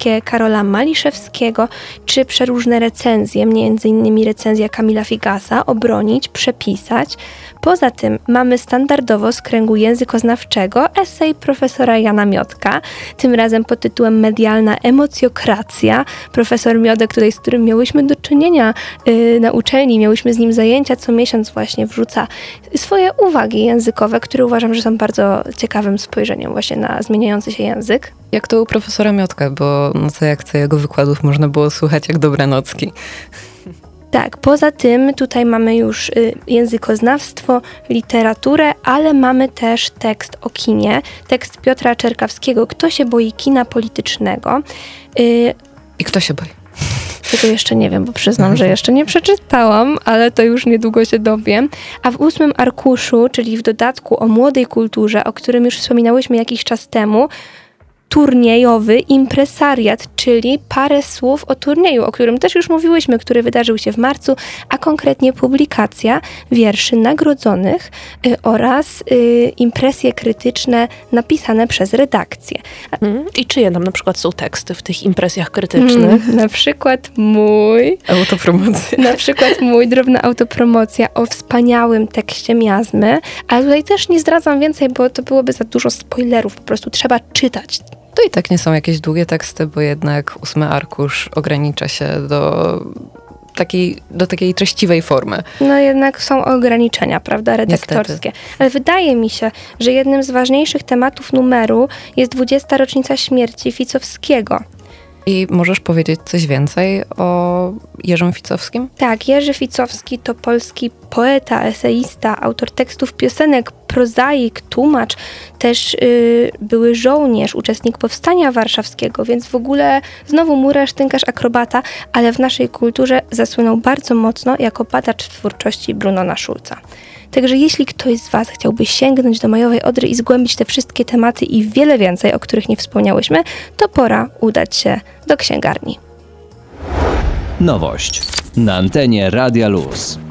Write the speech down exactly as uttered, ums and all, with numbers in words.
literackie Karola Maliszewskiego, czy przeróżne recenzje, między innymi recenzja Kamila Figasa, obronić, przepisać. Poza tym mamy standardowo z kręgu językoznawczego esej profesora Jana Miotka, tym razem pod tytułem Medialna emocjokracja. Profesor Miodek, tutaj, z którym miałyśmy do czynienia yy, na uczelni, miałyśmy z nim zajęcia, co miesiąc właśnie wrzuca swoje uwagi językowe, które uważam, że są bardzo ciekawym spojrzeniem właśnie na zmieniający się język. Jak to u profesora Miotka, bo no co jak co jego wykładów można było słuchać jak dobranocki. Tak, poza tym tutaj mamy już y, językoznawstwo, literaturę, ale mamy też tekst o kinie, tekst Piotra Czerkawskiego, Kto się boi kina politycznego. Y, I kto się boi? Tego jeszcze nie wiem, bo przyznam, że jeszcze nie przeczytałam, ale to już niedługo się dowiem. A w ósmym arkuszu, czyli w dodatku o młodej kulturze, o którym już wspominałyśmy jakiś czas temu, turniejowy impresariat, czyli parę słów o turnieju, o którym też już mówiłyśmy, który wydarzył się w marcu, a konkretnie publikacja wierszy nagrodzonych y, oraz y, impresje krytyczne napisane przez redakcję. Mm, I czyje tam na przykład są teksty w tych impresjach krytycznych? Mm, na przykład mój. Autopromocja. Na przykład mój, drobna autopromocja o wspaniałym tekście Miazmy, ale tutaj też nie zdradzam więcej, bo to byłoby za dużo spoilerów, po prostu trzeba czytać. To i tak nie są jakieś długie teksty, bo jednak ósmy arkusz ogranicza się do takiej, do takiej treściwej formy. No jednak są ograniczenia, prawda, redaktorskie. Niestety. Ale wydaje mi się, że jednym z ważniejszych tematów numeru jest dwudziesta rocznica śmierci Ficowskiego. I możesz powiedzieć coś więcej o Jerzym Ficowskim? Tak, Jerzy Ficowski to polski poeta, eseista, autor tekstów piosenek, prozaik, tłumacz, też yy, były żołnierz, uczestnik Powstania Warszawskiego, więc w ogóle znowu murarz, tynkarz, akrobata, ale w naszej kulturze zasłynął bardzo mocno jako badacz twórczości Brunona Schulza. Także jeśli ktoś z Was chciałby sięgnąć do Majowej Odry i zgłębić te wszystkie tematy i wiele więcej, o których nie wspomniałyśmy, to pora udać się do księgarni. Nowość na antenie Radia Luz.